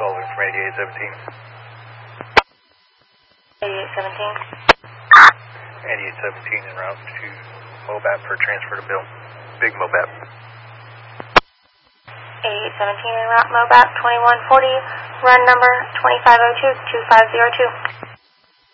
Sullivan from 8817. 8817. 8817 en route to Mobap for transfer to Bill. Big Mobap. 8817 en route, Mobap 2140, run number 2502-2502.